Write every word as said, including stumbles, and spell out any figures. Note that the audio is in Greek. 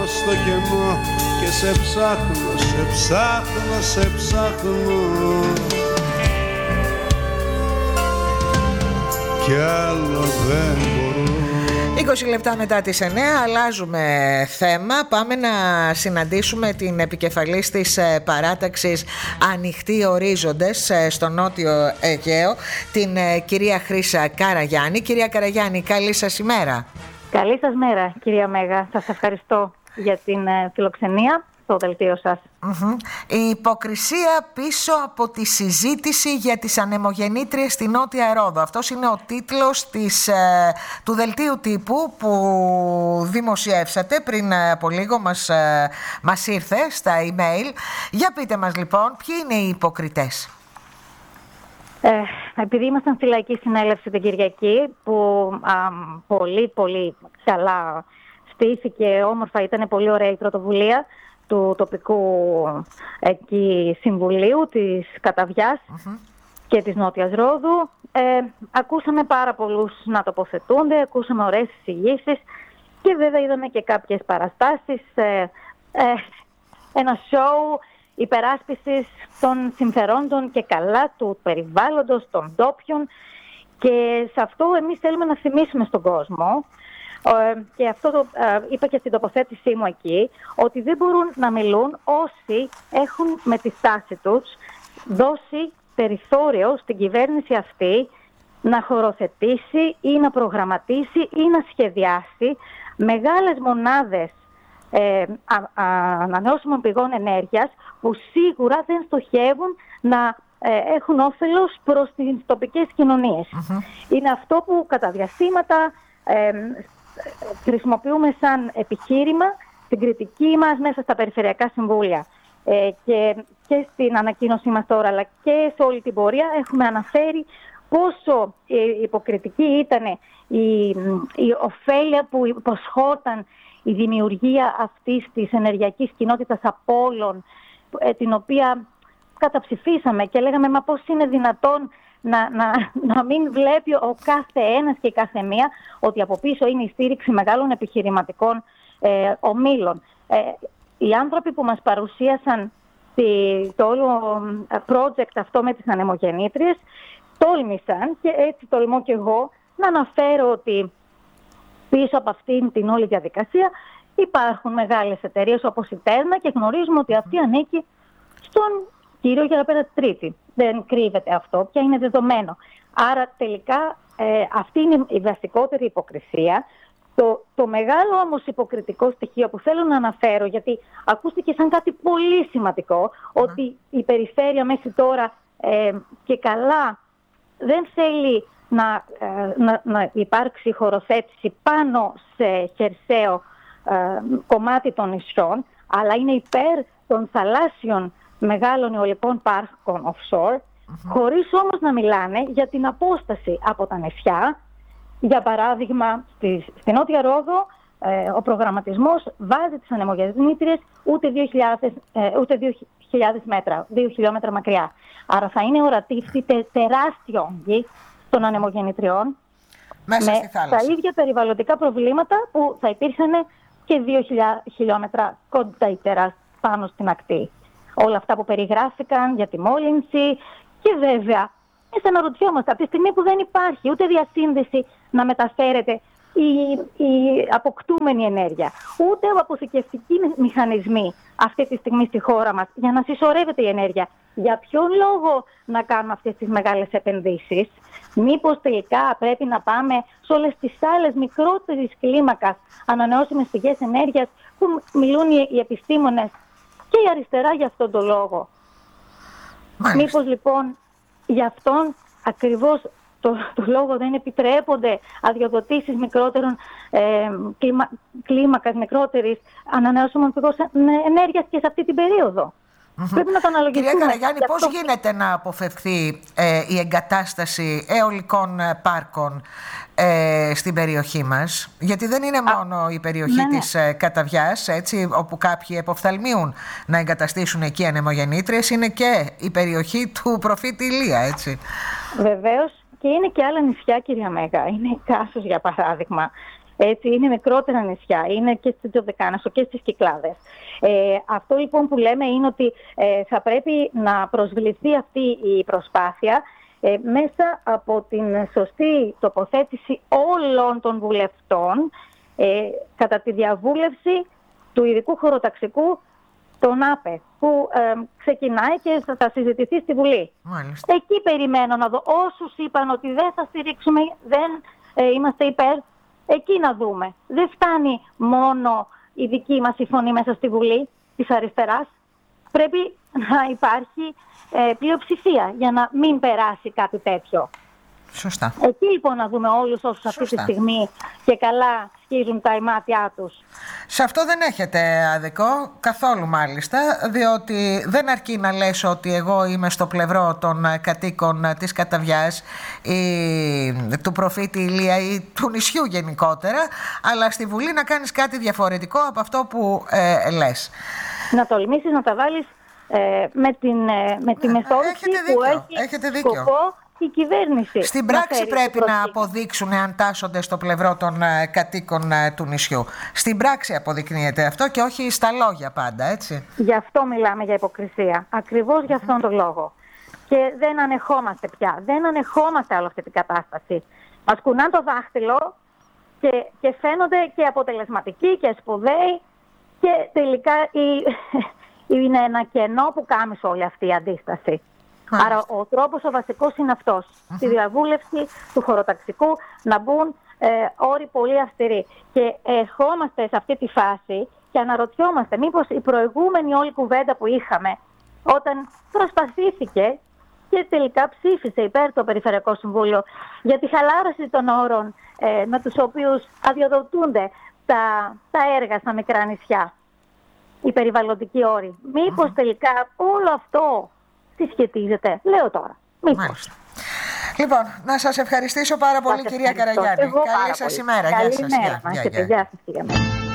στο κενό και σε ψάχνω, σε ψάχνω, σε ψάχνω κι άλλο δεν μπορώ. είκοσι λεπτά μετά τις εννιά αλλάζουμε θέμα. Πάμε να συναντήσουμε την επικεφαλής της παράταξης Ανοιχτοί Ορίζοντες στο Νότιο Αιγαίο, την κυρία Χρύσα Καραγιάννη. Κυρία Καραγιάννη, καλή σας ημέρα. Καλή σας μέρα, κυρία Μέγα. Σας ευχαριστώ για την φιλοξενία στο δελτίο σας. Mm-hmm. Η υποκρισία πίσω από τη συζήτηση για τις ανεμογεννήτριες στη Νότια Ρόδο. Αυτός είναι ο τίτλος της, ε, του δελτίου τύπου που δημοσιεύσατε πριν από λίγο, μας, ε, μας ήρθε στα email. Για πείτε μας λοιπόν, ποιοι είναι οι υποκριτές. Ε, επειδή ήμασταν στη Λαϊκή Συνέλευση την Κυριακή, που α, πολύ πολύ καλά στήθηκε, όμορφα, ήταν πολύ ωραία η πρωτοβουλία του τοπικού εκεί συμβουλίου της Καταβιάς mm-hmm. και της Νότιας Ρόδου. Ε, ακούσαμε πάρα πολλούς να τοποθετούνται, ακούσαμε ωραίες εισηγήσεις και βέβαια είδαμε και κάποιες παραστάσεις, ε, ε, ένα σοου υπεράσπισης των συμφερόντων και καλά του περιβάλλοντος, των ντόπιων, και σε αυτό εμείς θέλουμε να θυμίσουμε στον κόσμο. Και αυτό το ε, είπα και στην τοποθέτησή μου εκεί, ότι δεν μπορούν να μιλούν όσοι έχουν με τη στάση τους δώσει περιθώριο στην κυβέρνηση αυτή να χωροθετήσει ή να προγραμματίσει ή να σχεδιάσει μεγάλες μονάδες ε, α, α, ανανεώσιμων πηγών ενέργειας που σίγουρα δεν στοχεύουν να ε, έχουν όφελος προς τις τοπικές κοινωνίες. Mm-hmm. Είναι αυτό που κατά διαστήματα ε, χρησιμοποιούμε σαν επιχείρημα στην κριτική μας μέσα στα περιφερειακά συμβούλια. Ε, και, και στην ανακοίνωσή μας τώρα, αλλά και σε όλη την πορεία έχουμε αναφέρει πόσο ε, υποκριτική ήταν η, η ωφέλεια που υποσχόταν η δημιουργία αυτής της ενεργειακής κοινότητας Απόλλων, ε, την οποία καταψηφίσαμε και λέγαμε μα πώς είναι δυνατόν Να, να, να μην βλέπει ο κάθε ένας και η κάθε μία ότι από πίσω είναι η στήριξη μεγάλων επιχειρηματικών ε, ομίλων. Ε, οι άνθρωποι που μας παρουσίασαν τη, το όλο project αυτό με τις ανεμογεννήτριες τόλμησαν, και έτσι τολμώ και εγώ να αναφέρω ότι πίσω από αυτήν την όλη διαδικασία υπάρχουν μεγάλες εταιρείες όπως η Τέρνα, και γνωρίζουμε ότι αυτή ανήκει στον κύριο Γεραπέτα Τρίτη. Δεν κρύβεται αυτό, πια είναι δεδομένο. Άρα τελικά ε, αυτή είναι η βασικότερη υποκρισία. Το, το μεγάλο όμως υποκριτικό στοιχείο που θέλω να αναφέρω, γιατί ακούστηκε σαν κάτι πολύ σημαντικό, mm. ότι η περιφέρεια μέχρι τώρα ε, και καλά δεν θέλει να, ε, να, να υπάρξει χωροθέτηση πάνω σε χερσαίο ε, κομμάτι των νησιών, αλλά είναι υπέρ των θαλάσσιων μεγάλων αιωλικών πάρκων offshore, mm-hmm. χωρίς όμως να μιλάνε για την απόσταση από τα νησιά. Για παράδειγμα, στη, στη Νότια Ρόδο ε, ο προγραμματισμός βάζει τις ανεμογεννήτριες ούτε δύο χιλιάδες, ε, ούτε δύο χιλιάδες μέτρα, δύο χιλιόμετρα μακριά. Άρα θα είναι ορατή αυτή τε, τεράστια όγκη των ανεμογεννητριών μέσα με στη θάλασσα, τα ίδια περιβαλλοντικά προβλήματα που θα υπήρχαν και δύο χιλιόμετρα κοντύτερα πάνω στην ακτή. Όλα αυτά που περιγράφηκαν για τη μόλυνση, και βέβαια εμείς αναρωτιόμαστε από τη στιγμή που δεν υπάρχει ούτε διασύνδεση να μεταφέρεται η, η αποκτούμενη ενέργεια, ούτε αποθηκευτικοί μηχανισμοί αυτή τη στιγμή στη χώρα μας για να συσσωρεύεται η ενέργεια, για ποιον λόγο να κάνουμε αυτές τις μεγάλες επενδύσεις? Μήπως τελικά πρέπει να πάμε σε όλες τις άλλες μικρότερης κλίμακας ανανεώσιμες πηγές ενέργειας που μιλούν οι, οι επιστήμονες και η αριστερά για αυτόν τον λόγο? Μάλιστα. Μήπως λοιπόν γι' αυτόν ακριβώς το, το λόγο δεν επιτρέπονται αδειοδοτήσεις μικρότερων ε, κλίμα, κλίμακας, μικρότερης ανανεώσιμων πηγών ενέργειας και σε αυτή την περίοδο? Mm-hmm. Πρέπει να το αναλογιστούμε. Κυρία Καραγιάννη, πώς αυτό... γίνεται να αποφευχθεί ε, η εγκατάσταση αιωλικών πάρκων ε, στην περιοχή μας? Γιατί δεν είναι μόνο Α, η περιοχή ναι, της ναι. Καταβιάς, έτσι, όπου κάποιοι εποφθαλμίουν να εγκαταστήσουν εκεί ανεμογεννήτριες, είναι και η περιοχή του προφήτη Ηλία, έτσι. Βεβαίως, και είναι και άλλα νησιά, κυρία Μέγα. Είναι η Κάσος, για παράδειγμα. Έτσι, είναι μικρότερα νησιά, είναι και στη Δωδεκάνησο και στις Κυκλάδες. Ε, αυτό λοιπόν που λέμε είναι ότι ε, θα πρέπει να προσβληθεί αυτή η προσπάθεια ε, μέσα από την σωστή τοποθέτηση όλων των βουλευτών ε, κατά τη διαβούλευση του ειδικού χωροταξικού, τον ΑΠΕ, που ε, ξεκινάει και θα, θα συζητηθεί στη Βουλή. Μάλιστα. Εκεί περιμένω να δω όσους είπαν ότι δεν θα στηρίξουμε, δεν ε, είμαστε υπέρ, εκεί να δούμε. Δεν φτάνει μόνο η δική μας η φωνή μέσα στη Βουλή της αριστεράς. Πρέπει να υπάρχει ε, πλειοψηφία για να μην περάσει κάτι τέτοιο. Σωστά. Εκεί λοιπόν να δούμε όλους όσους Σωστά. αυτή τη στιγμή και καλά σκίζουν τα ημάτια τους. Σε αυτό δεν έχετε άδικο, καθόλου μάλιστα, διότι δεν αρκεί να λες ότι εγώ είμαι στο πλευρό των κατοίκων της Καταβιάς ή του προφήτη Ηλία ή του νησιού γενικότερα, αλλά στη Βουλή να κάνεις κάτι διαφορετικό από αυτό που ε, λες. Να τολμήσεις να τα βάλεις ε, με, την, ε, με τη μεθόδηση που έχει έχετε δίκιο. σκοπό η κυβέρνηση. Στην πράξη πρέπει να αποδείξουν αν τάσσονται στο πλευρό των uh, κατοίκων uh, του νησιού. Στην πράξη αποδεικνύεται αυτό και όχι στα λόγια πάντα, έτσι. Γι' αυτό μιλάμε για υποκρισία. Ακριβώς γι' αυτόν τον λόγο. Και δεν ανεχόμαστε πια. Δεν ανεχόμαστε άλλο αυτή την κατάσταση. Μας κουνάν το δάχτυλο και, και φαίνονται και αποτελεσματικοί και σπουδαίοι και τελικά η, είναι ένα κενό που κάμισε όλη αυτή η αντίσταση. Άρα ο τρόπος ο βασικός είναι αυτός. Uh-huh. Στη διαβούλευση του χωροταξικού να μπουν ε, όροι πολύ αυστηροί. Και ερχόμαστε σε αυτή τη φάση και αναρωτιόμαστε μήπως η προηγούμενη όλη κουβέντα που είχαμε όταν προσπαθήθηκε και τελικά ψήφισε υπέρ το Περιφερειακό Συμβούλιο για τη χαλάρωση των όρων ε, με τους οποίους αδειοδοτούνται τα, τα έργα στα μικρά νησιά, οι περιβαλλοντικοί όροι. Μήπως uh-huh. τελικά όλο αυτό συσχετίζεται, λέω τώρα. Μήπως. Λοιπόν, να σας ευχαριστήσω πάρα πολύ, κυρία Καραγιάννη. Καλή σας ημέρα. Καλή Γεια σας. ημέρα. Γεια σας.